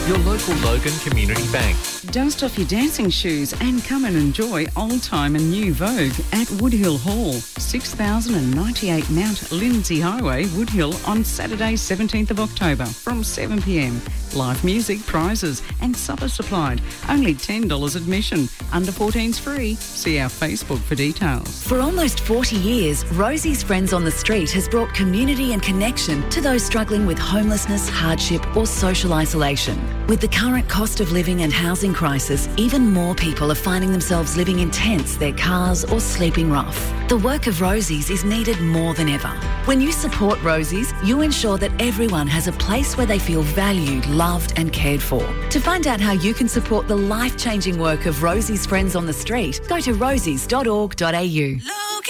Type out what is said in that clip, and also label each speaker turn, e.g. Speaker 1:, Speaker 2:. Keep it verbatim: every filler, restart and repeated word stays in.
Speaker 1: your local Logan Community Bank.
Speaker 2: Dust off your dancing shoes and come and enjoy old time and new Vogue at Woodhill Hall, six thousand ninety-eight Mount Lindsay Highway, Woodhill, on Saturday seventeenth of October from seven p m. Live music, prizes and supper supplied. Only ten dollars admission. Under fourteens free. See our Facebook for details.
Speaker 3: For almost forty years, Rosie's Friends on the Street has brought community and connection to those struggling with homelessness, hardship or social isolation. With the current cost of living and housing crisis, even more people are finding themselves living in tents, their cars or sleeping rough. The work of Rosie's is needed more than ever. When you support Rosie's, you ensure that everyone has a place where they feel valued, loved and cared for. To find out how you can support the life-changing work of Rosie's Friends on the Street, go to rosies dot org dot a u.